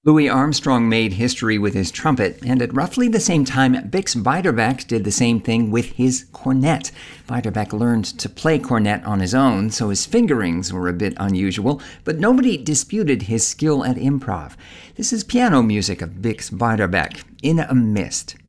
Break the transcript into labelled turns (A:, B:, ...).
A: Louis Armstrong made history with his trumpet, and at roughly the same time, Bix Beiderbecke did the same thing with his cornet. Beiderbecke learned to play cornet on his own, so his fingerings were a bit unusual, but nobody disputed his skill at improv. This is piano music of Bix Beiderbecke, In a Mist.